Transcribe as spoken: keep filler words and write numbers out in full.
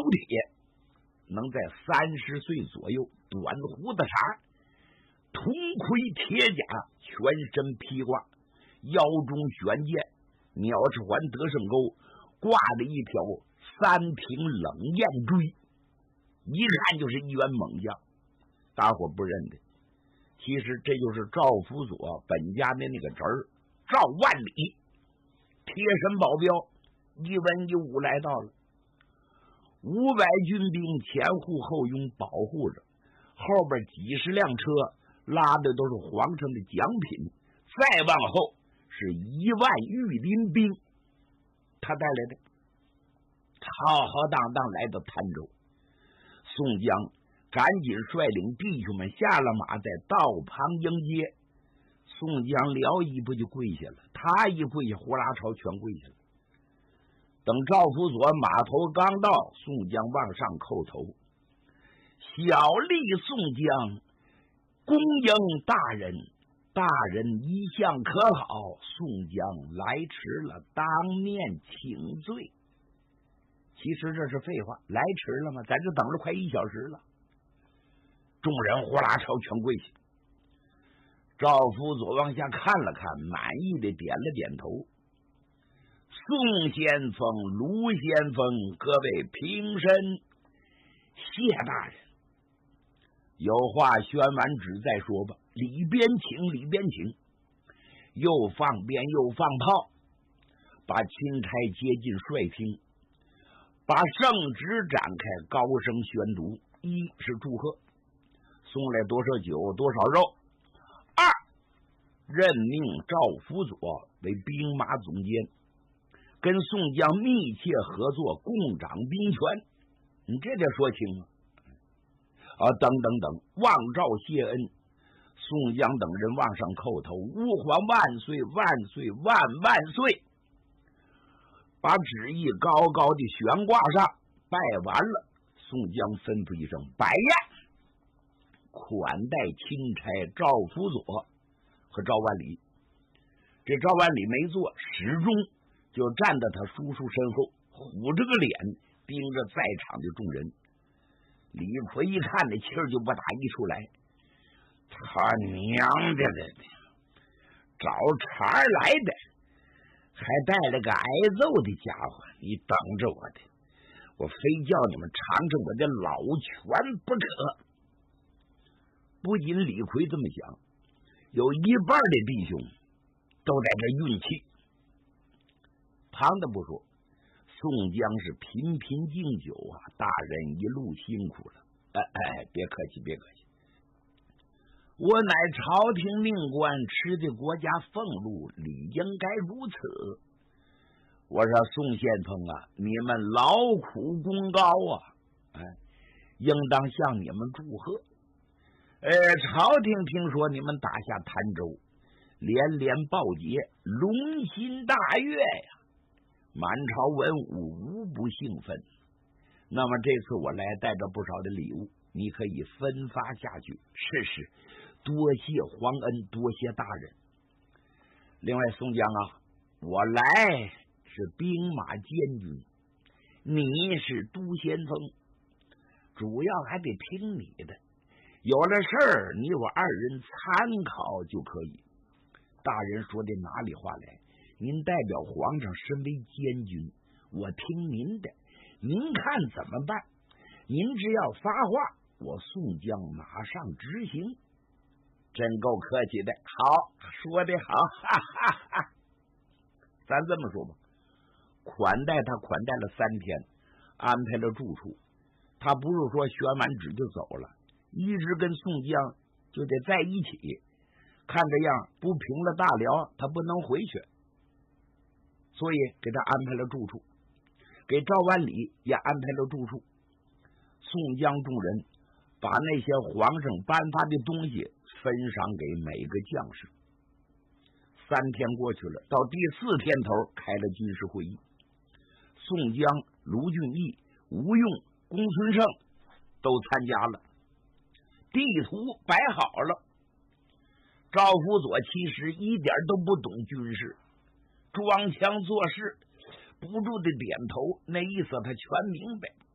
铁，能在三十岁左右，短胡子茬，铜盔铁甲，全身披挂，腰中悬剑，鸟翅环得胜钩，挂着一条三挺冷艳锥，一看就是一员猛将。大伙不认得，其实这就是赵辅佐本家的那个侄儿赵万里，贴身保镖，一文一武来到了。五百军兵前护后拥保护着，后边几十辆车拉的都是皇城的奖品，再往后是一万御林兵，他带来的，浩浩荡荡来到潭州。宋江赶紧率领弟兄们下了马，在道旁迎接。宋江撩一步就跪下了，他一跪下，呼啦朝全跪下了。等赵辅佐马头刚到，宋江往上叩头，小吏宋江恭迎大人，大人一向可好，宋江来迟了，当面请罪。其实这是废话，来迟了吗？咱这等了快一小时了。众人呼啦朝全跪下。赵辅佐往下看了看，满意的点了点头。宋先锋、卢先锋，各位平身，谢大人。有话宣完旨再说吧。里边请，里边请。又放鞭又放炮，把钦差接进帅厅，把圣旨展开，高声宣读：一是祝贺，送来多少酒多少肉；二，任命赵辅佐为兵马总监，跟宋江密切合作，共掌兵权。你这得说清啊！啊，等等等，望诏谢恩。宋江等人往上叩头：吾皇万岁万岁万万岁！把旨意高高的悬挂上，拜完了，宋江吩咐一声：摆宴，款待钦差赵辅佐和赵万里。这赵万里没做，始终就站在他叔叔身后，虎着个脸盯着在场的众人。李逵一看那气儿就不打一处来，他娘的的，找茬来的，还带了个挨揍的家伙，你等着我的，我非叫你们尝尝我的老拳不可。不仅李逵这么想，有一半的弟兄都在这运气。旁的不说，宋江是频频敬酒啊，大人一路辛苦了。哎哎，别客气，别客气。我乃朝廷命官，吃的国家俸禄，理应该如此。我说宋先锋啊，你们劳苦功高啊，哎，应当向你们祝贺。呃，朝廷听说你们打下潭州，连连报捷，龙心大悦呀，满朝文武无不兴奋。那么这次我来带着不少的礼物，你可以分发下去。是是，多谢皇恩，多谢大人。另外宋江啊，我来是兵马监军，你是都先锋，主要还得听你的。有了事儿，你我二人参考就可以。大人说的哪里话来？您代表皇上身为监军，我听您的，您看怎么办？您只要发话，我宋江马上执行。真够客气的，好，说的好，哈哈哈。咱这么说吧，款待他款待了三天，安排了住处。他不是说宣完旨就走了，一直跟宋江就得在一起。看这样不平了大辽，他不能回去，所以给他安排了住处，给赵万里也安排了住处。宋江众人把那些皇上颁发的东西分赏给每个将士。三天过去了，到第四天头开了军事会议，宋江、卢俊义、吴用、公孙胜都参加了，地图摆好了。赵辅佐其实一点都不懂军事，装腔作势，不住的点头，那意思他全明白。